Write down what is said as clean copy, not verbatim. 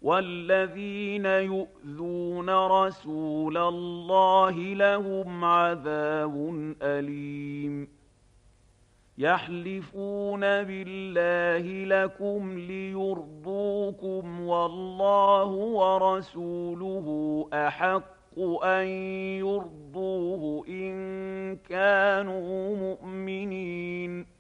والذين يؤذون رسول الله لهم عذاب أليم يحلفون بالله لكم ليرضوكم والله ورسوله أحق أن يرضوه إن كانوا مؤمنين